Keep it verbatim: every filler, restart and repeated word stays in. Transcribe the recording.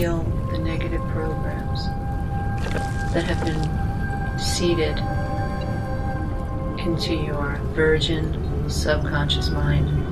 heal the negative programs that have been seeded into your virgin subconscious mind.